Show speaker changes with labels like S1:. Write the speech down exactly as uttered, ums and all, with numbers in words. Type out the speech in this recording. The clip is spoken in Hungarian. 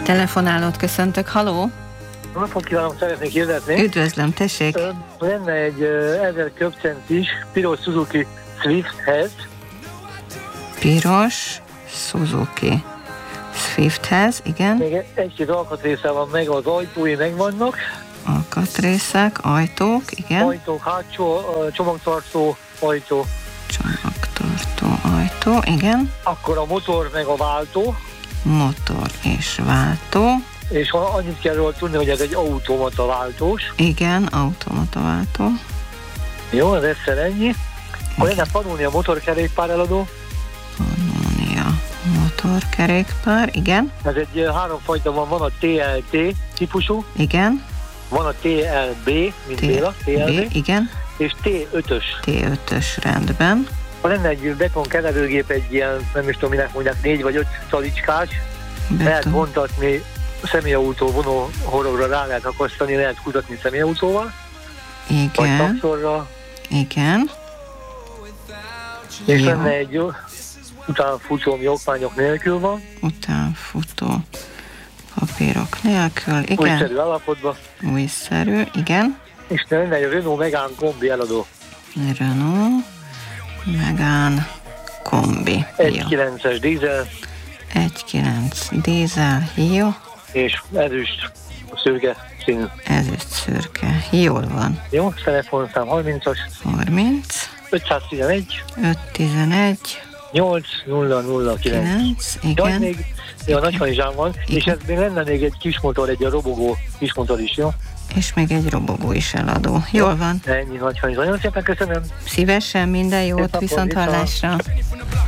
S1: Telefonálót köszöntök, haló?
S2: Napot kívánok, szeretnék hirdezni.
S1: Üdvözlöm, tessék.
S2: Lenne egy ezer köbcentis piros Suzuki Swifthez.
S1: Piros Suzuki Swifthez, igen.
S2: Még egy-két alkatrésze van meg, az ajtói megvannak.
S1: Alkatrészek, ajtók, igen.
S2: Ajtók, hátsó, csomagtartó ajtó.
S1: Csomagtartó ajtó, igen.
S2: Akkor a motor meg a váltó.
S1: Motor és váltó.
S2: És annyit kell róla tudni, hogy ez egy automata váltós.
S1: Igen, automata váltó.
S2: Jó, ez egyszer ennyi. Akkor lenne Pannonia motorkerékpár eladó.
S1: Pannonia motorkerékpár, igen.
S2: Ez egy háromfajta van, van a té el té típusú.
S1: Igen.
S2: Van a té el bé, mint Béla, té el bé.
S1: Igen.
S2: És té ötös.
S1: té ötös, rendben.
S2: Ha lenne egy betonkeverőgép, egy ilyen, nem is tudom, minek mondják, négy vagy öt szalicskás,
S1: Beton.
S2: Lehet vontatni személyautó vonó horogra, rá lehet akasztani, lehet kutatni személyautóval.
S1: Igen.
S2: Vagy taxorra.
S1: Igen.
S2: És
S1: Jó.
S2: lenne egy utánfutó, ami okmányok nélkül van.
S1: Utánfutó papírok nélkül, igen.
S2: Újszerű állapotban.
S1: Újszerű, igen.
S2: És lenne egy Renault Megane kombi eladó.
S1: Renault Megane kombi.
S2: egy kilences dízel.
S1: egy kilenc dízel, jó.
S2: És ezüst szürke színű.
S1: Ezüst szürke, jól van.
S2: Jó, telefonszám harmincas.
S1: harminc.
S2: ötszáztizenegy.
S1: ötszáztizenegy.
S2: nyolc nulla nulla kilenc.
S1: kilenc,
S2: Jaj,
S1: igen.
S2: még, ja, a nagyhanyzsám van,
S1: Igen.
S2: és ez még lenne még egy kis motor, egy robogó kis motor is, jó?
S1: És még egy robogó is eladó. Jól van.
S2: Ennyi nagyhanyzsám. Nagyon szépen köszönöm.
S1: Szívesen, minden jót,
S2: Szép napot,
S1: viszont hallásra.